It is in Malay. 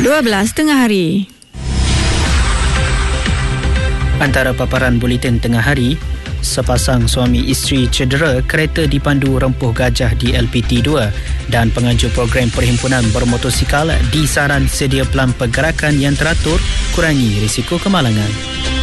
12 tengah hari. Antara paparan buletin tengah hari, sepasang suami isteri cedera kereta dipandu rempuh gajah di LPT2 dan penganjur program Perhimpunan Bermotosikal disaran sedia pelan pergerakan yang teratur kurangi risiko kemalangan.